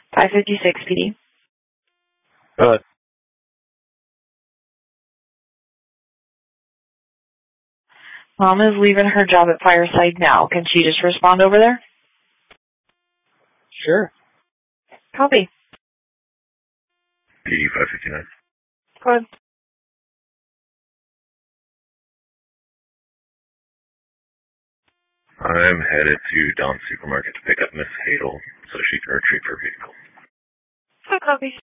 556 PD. Good. Mom is leaving her job at Fireside now. Can she just respond over there? Sure. Copy. PD 559. Go ahead. I'm headed to Don's Supermarket to pick up Miss Hadel so she can retrieve her vehicle. Copy.